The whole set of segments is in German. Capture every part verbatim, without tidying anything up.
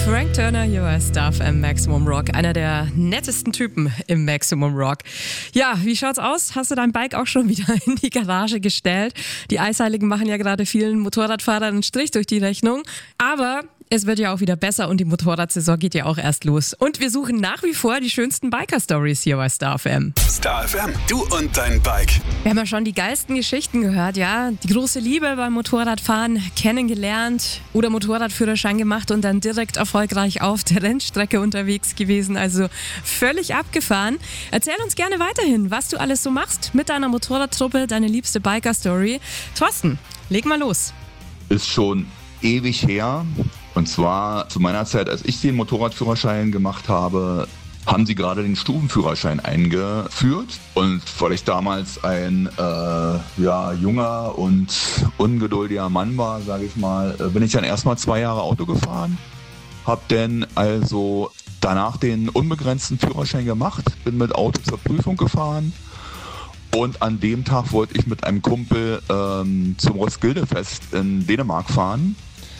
Frank Turner hier bei Star F M Maximum Rock. Einer der nettesten Typen im Maximum Rock. Ja, wie schaut's aus? Hast du dein Bike auch schon wieder in die Garage gestellt? Die Eisheiligen machen ja gerade vielen Motorradfahrern einen Strich durch die Rechnung. Aber es wird ja auch wieder besser und die Motorradsaison geht ja auch erst los. Und wir suchen nach wie vor die schönsten Biker-Stories hier bei Star F M. Star F M, du und dein Bike. Wir haben ja schon die geilsten Geschichten gehört, ja. Die große Liebe beim Motorradfahren kennengelernt oder Motorradführerschein gemacht und dann direkt erfolgreich auf der Rennstrecke unterwegs gewesen. Also völlig abgefahren. Erzähl uns gerne weiterhin, was du alles so machst mit deiner Motorradtruppe, deine liebste Biker-Story. Thorsten, leg mal los. Ist schon ewig her. Und zwar zu meiner Zeit, als ich den Motorradführerschein gemacht habe, haben sie gerade den Stufenführerschein eingeführt. Und weil ich damals ein äh, ja, junger und ungeduldiger Mann war, sage ich mal, bin ich dann erstmal zwei Jahre Auto gefahren. Hab dann also danach den unbegrenzten Führerschein gemacht, bin mit Auto zur Prüfung gefahren. Und an dem Tag wollte ich mit einem Kumpel ähm, zum Roskilde-Fest in Dänemark fahren.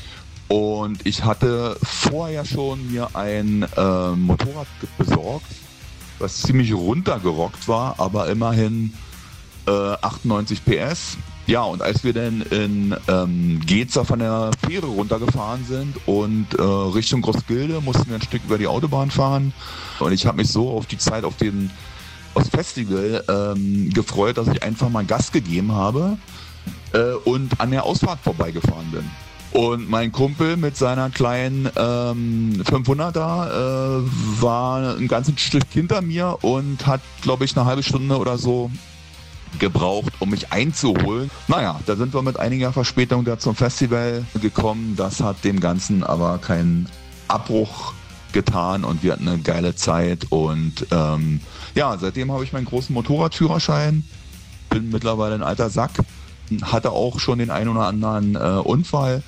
Und ich hatte vorher schon mir ein äh, Motorrad besorgt, was ziemlich runtergerockt war, aber immerhin äh, achtundneunzig P S. Ja, und als wir dann in ähm, Geza von der Fähre runtergefahren sind und äh, Richtung Roskilde mussten wir ein Stück über die Autobahn fahren. Und ich habe mich so auf die Zeit auf dem aufs Festival ähm, gefreut, dass ich einfach mal Gas gegeben habe äh, und an der Ausfahrt vorbeigefahren bin. Und mein Kumpel mit seiner kleinen ähm, fünfhunderter äh, war ein ganzes Stück hinter mir und hat, glaube ich, eine halbe Stunde oder so gebraucht, um mich einzuholen. Naja, da sind wir mit einiger Verspätung da zum Festival gekommen. Das hat dem Ganzen aber keinen Abbruch getan und wir hatten eine geile Zeit. Und ähm, ja, seitdem habe ich meinen großen Motorradführerschein, bin mittlerweile ein alter Sack, hatte auch schon den einen oder anderen äh, Unfall,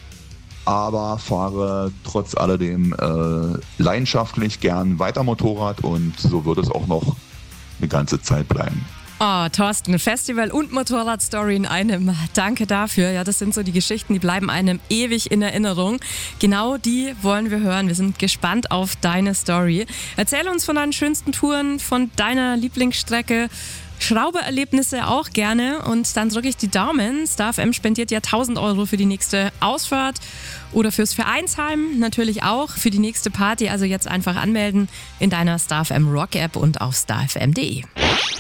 aber fahre trotz alledem äh, leidenschaftlich gern weiter Motorrad und so wird es auch noch eine ganze Zeit bleiben. Oh, Thorsten, Festival und Motorradstory in einem. Danke dafür. Ja, das sind so die Geschichten, die bleiben einem ewig in Erinnerung. Genau die wollen wir hören. Wir sind gespannt auf deine Story. Erzähl uns von deinen schönsten Touren, von deiner Lieblingsstrecke. Schraubererlebnisse auch gerne und dann drücke ich die Daumen. Star F M spendiert ja tausend Euro für die nächste Ausfahrt oder fürs Vereinsheim natürlich auch für die nächste Party. Also jetzt einfach anmelden in deiner Star F M Rock App und auf star f m punkt d e.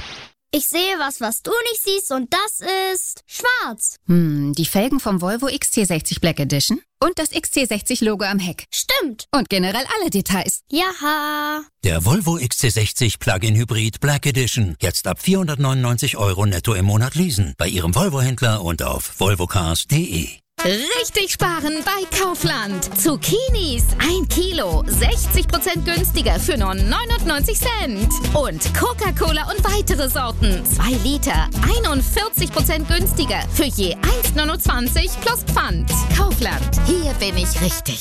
Ich sehe was, was du nicht siehst und das ist schwarz. Hm, die Felgen vom Volvo X C sechzig Black Edition und das X C sechzig Logo am Heck. Stimmt. Und generell alle Details. Jaha. Der Volvo X C sechzig Plug-in Hybrid Black Edition. Jetzt ab vierhundertneunundneunzig Euro netto im Monat leasen. Bei Ihrem Volvo-Händler und auf volvocars punkt d e. Richtig sparen bei Kaufland. Zucchinis ein Kilo, sechzig Prozent günstiger für nur neunundneunzig Cent. Und Coca-Cola und weitere Sorten, zwei Liter, einundvierzig Prozent günstiger für je eins Komma neunundzwanzig plus Pfand. Kaufland, hier bin ich richtig.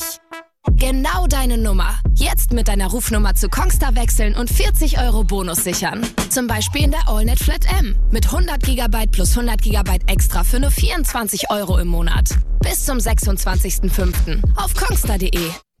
Genau deine Nummer. Jetzt mit deiner Rufnummer zu Kongstar wechseln und vierzig Euro Bonus sichern. Zum Beispiel in der AllNet Flat M mit hundert Gigabyte plus hundert Gigabyte extra für nur vierundzwanzig Euro im Monat. Bis zum sechsundzwanzigsten fünften auf kongstar punkt d e.